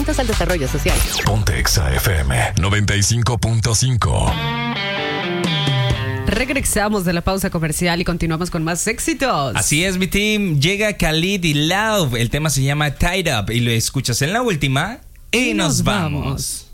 distintos al desarrollo social. Ponte Exa FM 95.5. Regresamos de la pausa comercial y continuamos con más éxitos. Así es, mi team. Llega Khalid y Love. El tema se llama Tied Up y lo escuchas en la última y nos vamos.